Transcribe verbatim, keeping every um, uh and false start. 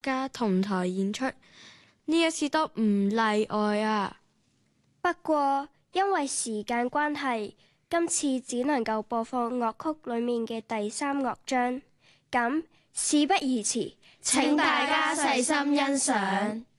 家同台演出，呢一次都唔例外啊。 不過因為時間關係，今次只能夠播放樂曲裡面嘅第三樂章。咁事不宜遲，請大家細心欣賞。